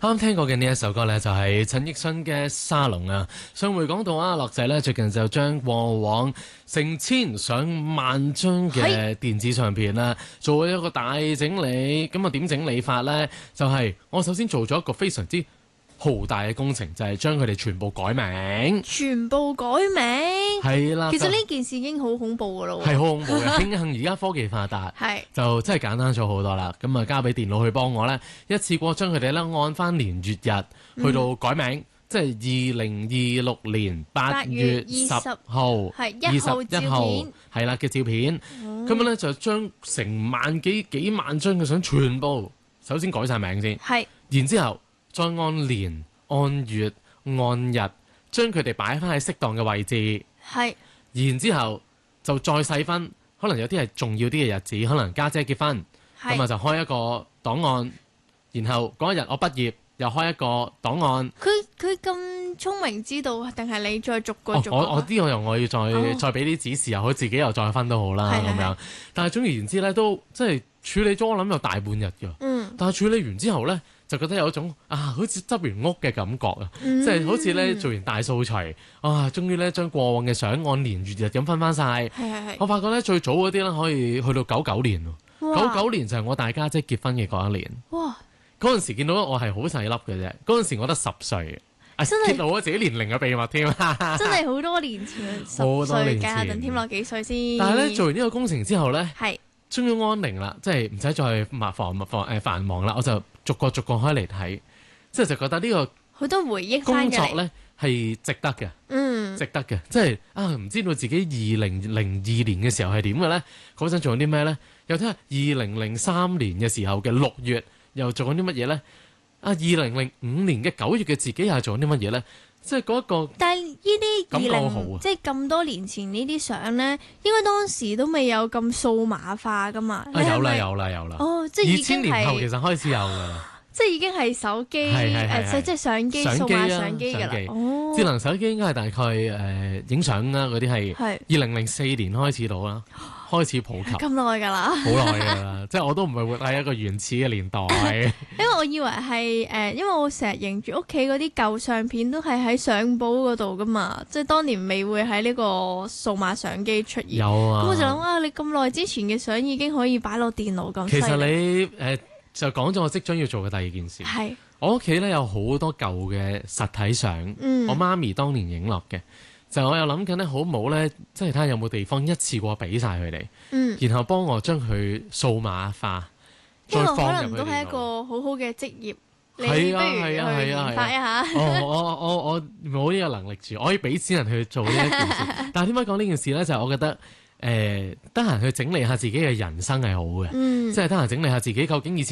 啱聽過嘅呢一首歌呢，就係陳奕迅嘅《沙龍》啊。上回講到啊，樂仔呢最近就將過往成千上萬張嘅電子唱片呢做咗一個大整理。咁啊點整理法呢？就係我首先做咗一個非常之浩大嘅工程，就係將佢哋全部改名。 全部改名？係啦。其實呢件事已經好恐怖噶咯。 係好恐怖嘅。慶幸而家科技發達，就真係簡單咗好多啦。咁啊交俾電腦去幫我呢，一次過將佢哋咧按翻年月日去到改名，即係2026年8月10號21號係啦嘅照片。咁樣咧就將成萬幾萬張嘅相全部首先改晒名先，然之後再按年、按月、按日，將佢哋擺翻喺適當嘅位置。然之後就再細分，可能有啲係重要啲嘅日子，可能家姐結婚，咁啊就開一個檔案。然後嗰一日我畢業，又開一個檔案。 佢咁聰明知道，定係你再逐個？ 我呢個又我要再俾啲指示，又好自己又再分都好啦咁樣。但係總而言之咧，都即係處理咗我諗有大半日㗎。但係處理完之後咧，就覺得有一種好似執完屋嘅感覺啊！即係好似咧做完大掃除終於咧將過往嘅相按年月日咁分翻晒。我發覺咧最早嗰啲咧可以去到99年喎。99年就係我大家姐結婚嘅嗰一年。哇！嗰陣時見到我係好細粒嘅啫，嗰陣時我得10歲。揭露我自己年齡嘅秘密添。 真係好多年前，10歲計下陣添落幾歲先？ 但係咧做完呢個工程之後咧，終於安寧啦，即係唔使再繁忙啦，我就逐個開嚟睇，即係就覺得呢個好多回憶工作咧係值得嘅，值得嘅，即係唔知道自己2002年嘅時候係點嘅咧，嗰陣做緊啲咩咧？又睇下2003年嘅時候嘅6月又做緊啲乜嘢咧？2005年嘅9月嘅自己又係做緊啲乜嘢咧？即係嗰一個， 但係呢啲即係咁多年前呢啲相咧，應該當時都未有咁數碼化噶嘛？ 有啦。 哦，即係已經係 2000年後其實開始有噶啦。 即係已經係手機即係相機、數碼相機㗎啦。 智能手機應該係大概影相啦，嗰啲係2004年開始到啦，開始普及。 咁耐㗎啦， 好耐㗎啦，即係我都唔係活喺一個原始嘅年代。 因為我以為係因為我成日認住屋企嗰啲舊相片都係喺相簿嗰度㗎嘛，即係當年未會喺呢個數碼相機出現。 有啊， 咁我就諗你咁耐之前嘅相已經可以擺落電腦咁。 其實你就講咗我即將要做嘅第二件事。我屋企咧有好多舊嘅實體相，我媽咪當年影落嘅。就我又諗緊咧，好唔好咧？即係睇下有冇地方一次過俾晒佢哋，然後幫我將佢數碼化，再放入去。可能都係一個好好嘅職業。你係不如去研發一下。 我冇呢個能力住，我可以俾錢人去做呢一件事。但係點解講呢件事咧？就係我覺得得閒去整理下自己嘅人生係好嘅，即係得閒整理下自己究竟以前